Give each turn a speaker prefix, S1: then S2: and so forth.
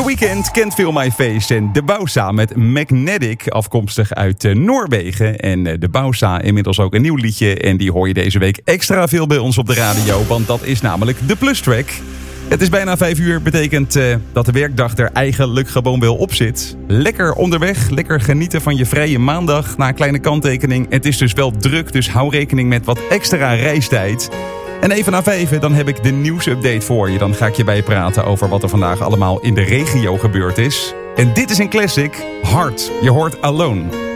S1: Weeknd kent Feel My Face en De Bausa met Magnetic, afkomstig uit Noorwegen. En De Bausa inmiddels ook een nieuw liedje en die hoor je deze week extra veel bij ons op de radio, want dat is namelijk de Plustrack. Het is bijna 5 uur, betekent dat de werkdag er eigenlijk gewoon wel op zit. Lekker onderweg, lekker genieten van je vrije maandag na een kleine kanttekening. Het is dus wel druk, dus hou rekening met wat extra reistijd. En even na 5, dan heb ik de nieuwsupdate voor je. Dan ga ik je bijpraten over wat er vandaag allemaal in de regio gebeurd is. En dit is een classic, Hard. Je hoort Alone.